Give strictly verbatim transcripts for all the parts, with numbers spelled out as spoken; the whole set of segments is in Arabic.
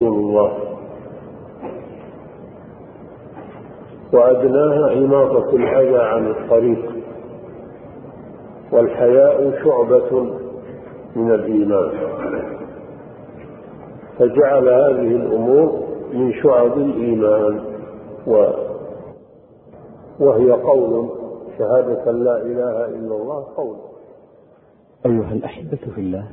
الله وأدناها إماطة الأذى عن الطريق، والحياء شعبة من الإيمان، فجعل هذه الأمور من شعب الإيمان، وهي قول شهادة لا إله إلا الله قول. أيها الأحبة في الله،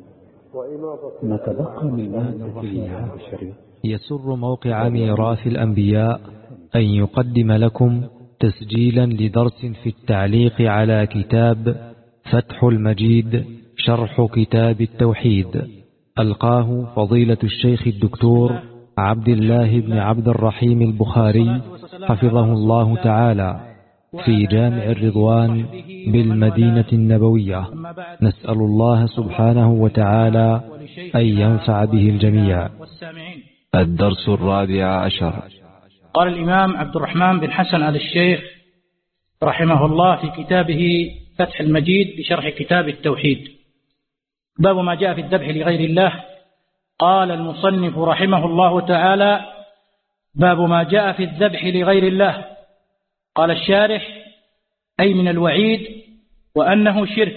ما تبقى من مادة في هذا الشريط. يسر موقع ميراث الأنبياء أن يقدم لكم تسجيلا لدرس في التعليق على كتاب فتح المجيد شرح كتاب التوحيد، ألقاه فضيلة الشيخ الدكتور عبد الله بن عبد الرحيم البخاري حفظه الله تعالى في جامع الرضوان بالمدينة النبوية. نسأل الله سبحانه وتعالى أن ينفع به الجميع. الدرس الرابع عشر. قال الإمام عبد الرحمن بن حسن آل الشيخ رحمه الله في كتابه فتح المجيد بشرح كتاب التوحيد، باب ما جاء في الذبح لغير الله. قال المصنف رحمه الله تعالى: باب ما جاء في الذبح لغير الله. قال الشارح: أي من الوعيد وأنه شرك.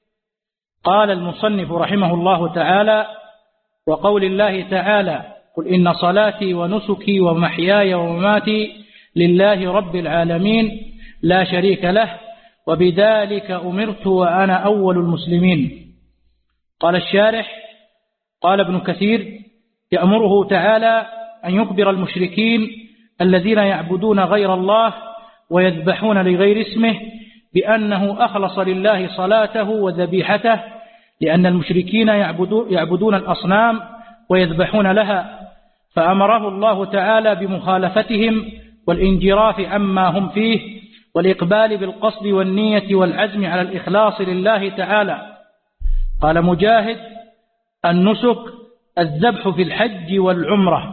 قال المصنف رحمه الله تعالى: وقول الله تعالى: قل إن صلاتي ونسكي ومحياي ومماتي لله رب العالمين لا شريك له وبذلك أمرت وأنا أول المسلمين. قال الشارح: قال ابن كثير: يأمره تعالى أن يخبر المشركين الذين يعبدون غير الله ويذبحون لغير اسمه بأنه أخلص لله صلاته وذبيحته، لأن المشركين يعبدون الأصنام ويذبحون لها، فأمره الله تعالى بمخالفتهم والانجراف عما هم فيه والإقبال بالقصد والنية والعزم على الإخلاص لله تعالى. قال مجاهد: النسك الذبح في الحج والعمرة.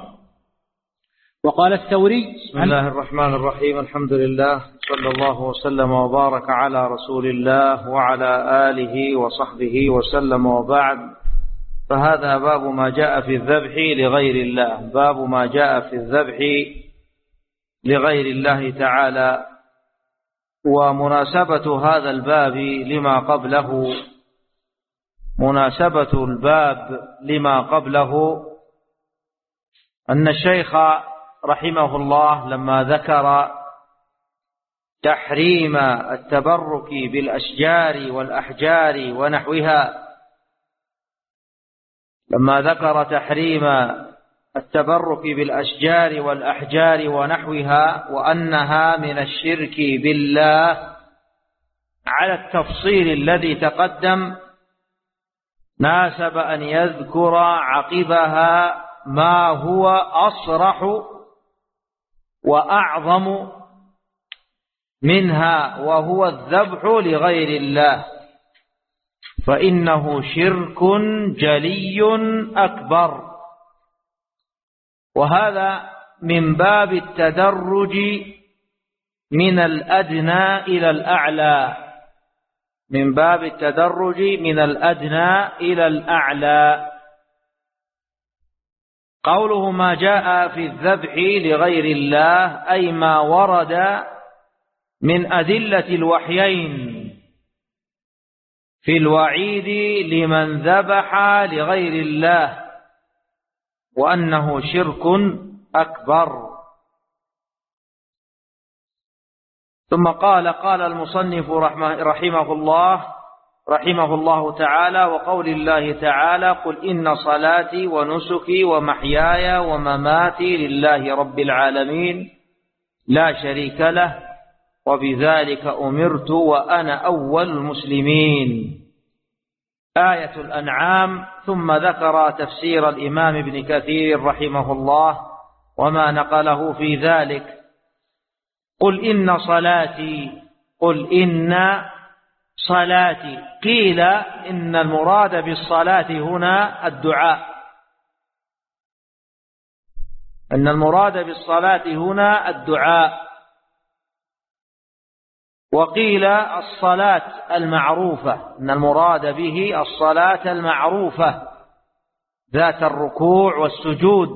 وقال الثوري: بسم الله الرحمن الرحيم، الحمد لله، صلى الله وسلم وبارك على رسول الله وعلى آله وصحبه وسلم، وبعد، فهذا باب ما جاء في الذبح لغير الله. باب ما جاء في الذبح لغير الله تعالى. ومناسبة هذا الباب لما قبله مناسبة الباب لما قبله أن الشيخ رحمه الله لما ذكر تحريم التبرك بالأشجار والأحجار ونحوها لما ذكر تحريم التبرك بالأشجار والأحجار ونحوها وأنها من الشرك بالله على التفصيل الذي تقدم، ناسب أن يذكر عقبها ما هو أصرح وأعظم منها، وهو الذبح لغير الله، فإنه شرك جلي أكبر. وهذا من باب التدرج من الأدنى إلى الأعلى، من باب التدرج من الأدنى إلى الأعلى. قوله ما جاء في الذبح لغير الله أي ما ورد من أدلة الوحيين في الوعيد لمن ذبح لغير الله، وأنه شرك أكبر. ثم قال قال المصنف رحمه الله رحمه الله تعالى: وقول الله تعالى: قل إن صلاتي ونسكي ومحياي ومماتي لله رب العالمين لا شريك له وبذلك أمرت وأنا أول المسلمين. آية الأنعام. ثم ذكر تفسير الإمام ابن كثير رحمه الله وما نقله في ذلك. قل إن صلاتي، قل إن صلاتي. قيل إن المراد بالصلاة هنا الدعاء، أن المراد بالصلاة هنا الدعاء. وقيل الصلاة المعروفة، أن المراد به الصلاة المعروفة ذات الركوع والسجود.